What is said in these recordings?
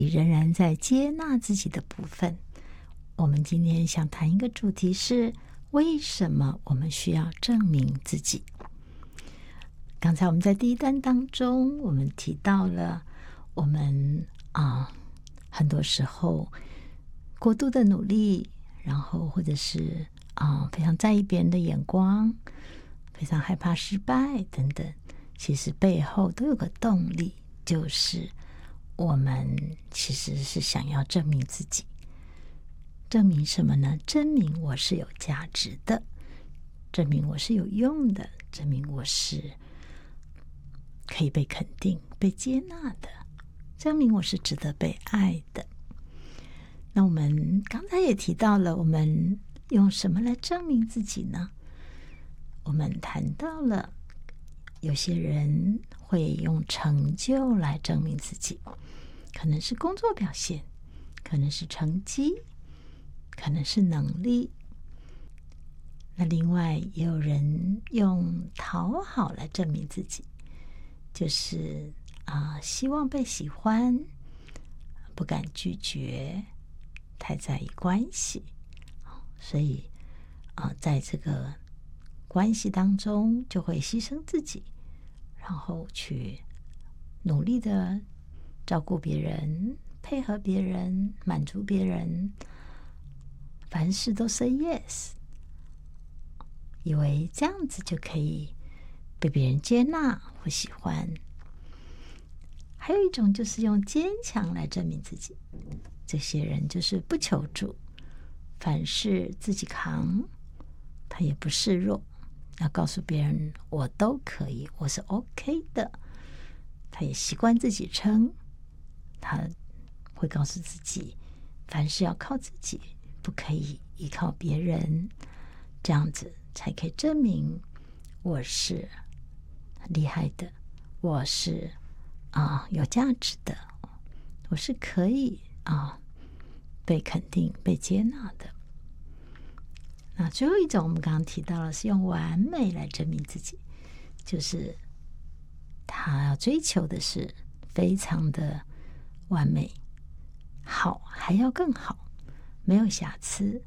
仍然在接纳自己的部分。我们今天想谈一个主题是：为什么我们需要证明自己？刚才我们在第一段当中，我们提到了我们很多时候过度的努力，然后或者是非常在意别人的眼光，非常害怕失败等等，其实背后都有个动力，就是我们其实是想要证明自己。证明什么呢？证明我是有价值的，证明我是有用的，证明我是可以被肯定、被接纳的，证明我是值得被爱的。那我们刚才也提到了，我们用什么来证明自己呢？我们谈到了有些人会用成就来证明自己，可能是工作表现，可能是成绩，可能是能力。那另外也有人用讨好来证明自己，就是希望被喜欢，不敢拒绝，太在意关系，所以在这个关系当中就会牺牲自己，然后去努力的照顾别人，配合别人，满足别人，凡事都 say yes， 以为这样子就可以被别人接纳或喜欢。还有一种就是用坚强来证明自己，这些人就是不求助，凡事自己扛，他也不示弱，要告诉别人我都可以，我是 OK 的。他也习惯自己撑，他会告诉自己凡事要靠自己，不可以依靠别人，这样子才可以证明我是厉害的，我是有价值的，我是可以被肯定、被接纳的。那最后一种我们刚刚提到了是用完美来证明自己，就是他要追求的是非常的完美，好还要更好，没有瑕疵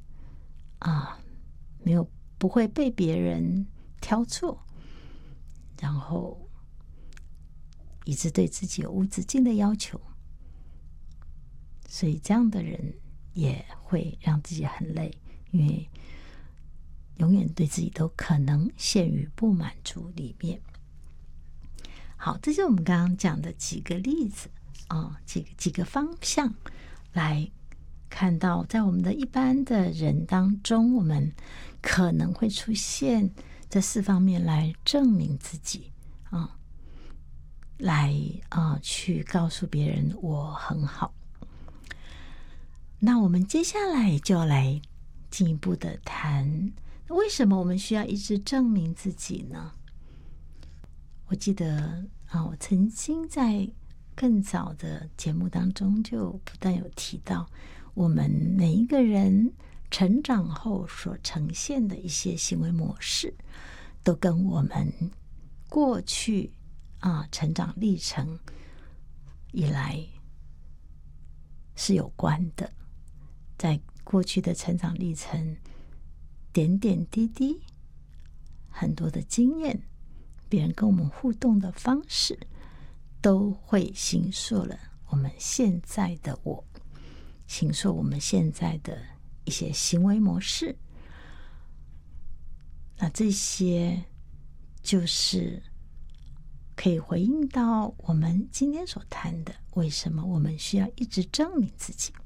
不会被别人挑错，然后一直对自己有无止境的要求，所以这样的人也会让自己很累，因为永远对自己都可能陷于不满足里面。好，这是我们刚刚讲的几个例子几个方向来看到，在我们的一般的人当中，我们可能会出现这4方面来证明自己来去告诉别人我很好。那我们接下来就要来进一步的谈，为什么我们需要一直证明自己呢？我记得我曾经在更早的节目当中就不断有提到，我们每一个人成长后所呈现的一些行为模式，都跟我们过去成长历程以来是有关的。在过去的成长历程，点点滴滴，很多的经验，别人跟我们互动的方式，都会形塑了我们现在的我，形塑我们现在的一些行为模式。那这些就是可以回应到我们今天所谈的，为什么我们需要一直证明自己。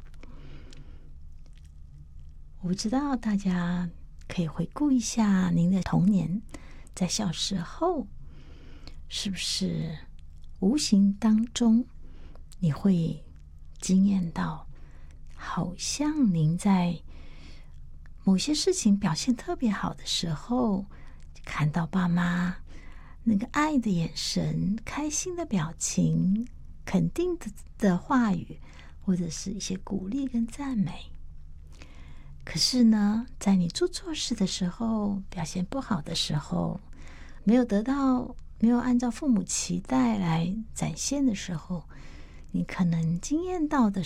我不知道大家可以回顾一下您的童年，在小时候是不是无形当中你会经验到，好像您在某些事情表现特别好的时候，看到爸妈那个爱的眼神、开心的表情、肯定的话语，或者是一些鼓励跟赞美。可是呢，在你做错事的时候，表现不好的时候，没有按照父母期待来展现的时候，你可能经验到的